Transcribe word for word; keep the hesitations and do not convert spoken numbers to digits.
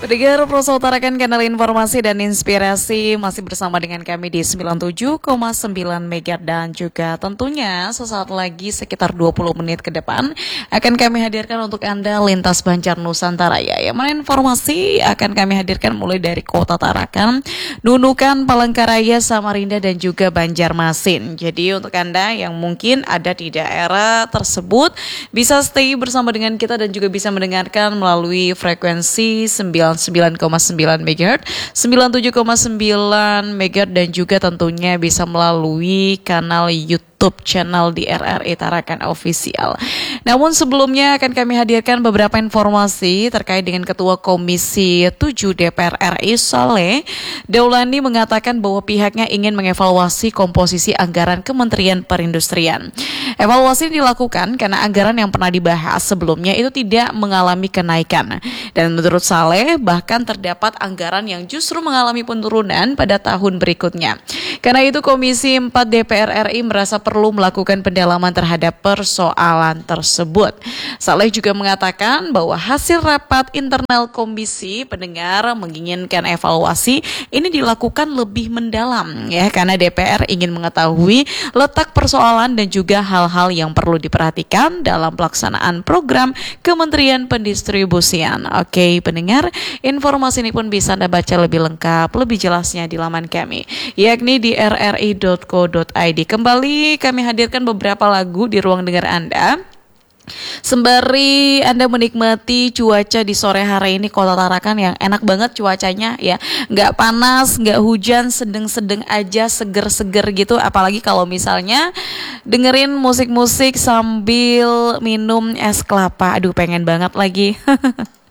Pendengar Prosa utarakan kanal informasi dan inspirasi masih bersama dengan kami di sembilan puluh tujuh koma sembilan Mega dan juga tentunya sesaat lagi sekitar dua puluh menit ke depan akan kami hadirkan untuk Anda lintas Banjar Nusantara ya. Yang mana informasi akan kami hadirkan mulai dari Kota Tarakan, Nunukan, Palangkaraya, Samarinda dan juga Banjarmasin. Jadi untuk Anda yang mungkin ada di daerah tersebut bisa stay bersama dengan kita dan juga bisa mendengarkan melalui frekuensi sembilan puluh sembilan koma sembilan megahertz, sembilan puluh tujuh koma sembilan megahertz dan juga tentunya bisa melalui kanal YouTube channel di R R I Tarakan Official. Namun sebelumnya akan kami hadirkan beberapa informasi terkait dengan Ketua Komisi tujuh D P R R I Saleh Daulani mengatakan bahwa pihaknya ingin mengevaluasi komposisi anggaran Kementerian Perindustrian. Evaluasi dilakukan karena anggaran yang pernah dibahas sebelumnya itu tidak mengalami kenaikan. Dan menurut Saleh bahkan terdapat anggaran yang justru mengalami penurunan pada tahun berikutnya. Karena itu Komisi empat D P R R I merasa perlu melakukan pendalaman terhadap persoalan tersebut. Saleh juga mengatakan bahwa hasil rapat internal komisi pendengar menginginkan evaluasi ini dilakukan lebih mendalam ya, karena D P R ingin mengetahui letak persoalan dan juga hal-hal yang perlu diperhatikan dalam pelaksanaan program Kementerian Pendistribusian. Oke pendengar, informasi ini pun bisa Anda baca lebih lengkap, lebih jelasnya di laman kami, yakni di r r i dot co dot i d. Kembali kami hadirkan beberapa lagu di ruang dengar Anda sembari Anda menikmati cuaca di sore hari ini Kota Tarakan yang enak banget cuacanya ya, nggak panas, nggak hujan, sedeng-sedeng aja, seger-seger gitu. Apalagi kalau misalnya dengerin musik-musik sambil minum es kelapa, aduh pengen banget lagi.